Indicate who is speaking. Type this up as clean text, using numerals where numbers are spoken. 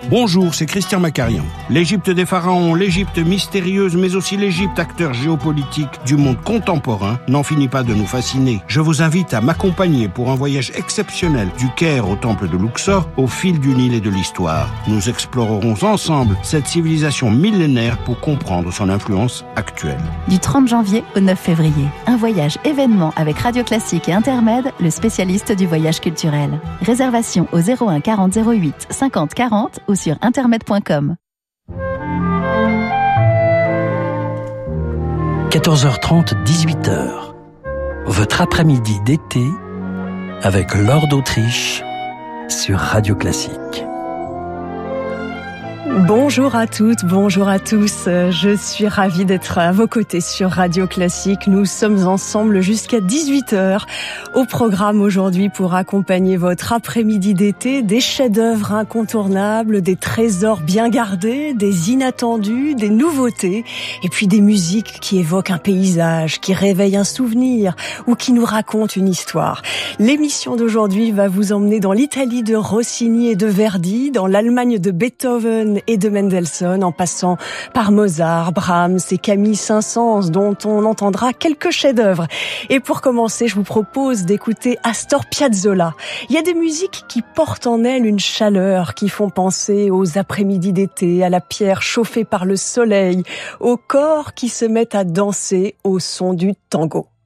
Speaker 1: Bonjour, c'est Christian Macarian. L'Égypte des pharaons, l'Égypte mystérieuse, mais aussi l'Égypte acteur géopolitique du monde contemporain n'en finit pas de nous fasciner. Je vous invite à m'accompagner pour un voyage exceptionnel du Caire au temple de Luxor, au fil du Nil et de l'histoire. Nous explorerons ensemble cette civilisation millénaire pour comprendre son influence actuelle.
Speaker 2: Du 30 janvier au 9 février, un voyage événement avec Radio Classique et Intermed, le spécialiste du voyage culturel. Réservation au 01 40 08 50 40 ou sur intermed.com.
Speaker 3: 14h30, 18h. Votre après-midi d'été avec Laure d'Autriche sur Radio Classique.
Speaker 4: Bonjour à toutes, bonjour à tous. Je suis ravie d'être à vos côtés sur Radio Classique. Nous sommes ensemble jusqu'à 18h au programme aujourd'hui pour accompagner votre après-midi d'été. Des chefs-d'œuvre incontournables, des trésors bien gardés, des inattendus, des nouveautés et puis des musiques qui évoquent un paysage, qui réveillent un souvenir ou qui nous racontent une histoire. L'émission d'aujourd'hui va vous emmener dans l'Italie de Rossini et de Verdi, dans l'Allemagne de Beethoven et de Mendelssohn, en passant par Mozart, Brahms et Camille Saint-Saëns, dont on entendra quelques chefs-d'œuvre. Et pour commencer, je vous propose d'écouter Astor Piazzolla. Il y a des musiques qui portent en elles une chaleur, qui font penser aux après-midi d'été, à la pierre chauffée par le soleil, au corps qui se met à danser au son du tango.